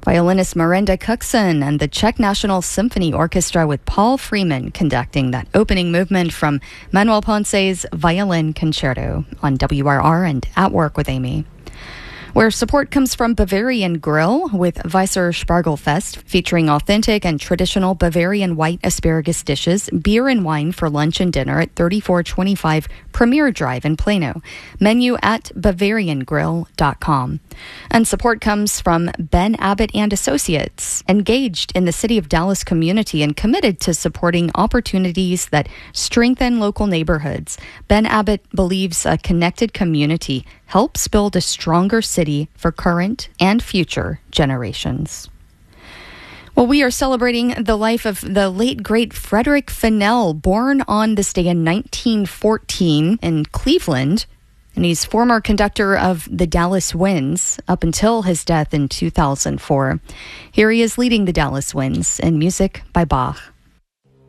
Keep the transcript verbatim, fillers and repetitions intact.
Violinist Miranda Cookson and the Czech National Symphony Orchestra with Paul Freeman conducting that opening movement from Manuel Ponce's Violin Concerto on W R R and At Work with Amy. Where support comes from Bavarian Grill with Weisser Spargelfest, featuring authentic and traditional Bavarian white asparagus dishes, beer and wine for lunch and dinner at thirty-four twenty-five Premier Drive in Plano. Menu at bavarian grill dot com. And support comes from Ben Abbott and Associates, engaged in the City of Dallas community and committed to supporting opportunities that strengthen local neighborhoods. Ben Abbott believes a connected community helps build a stronger city for current and future generations. Well, we are celebrating the life of the late, great Frederick Fennell, born on this day in nineteen fourteen in Cleveland. And he's former conductor of the Dallas Winds up until his death in two thousand four. Here he is leading the Dallas Winds in music by Bach.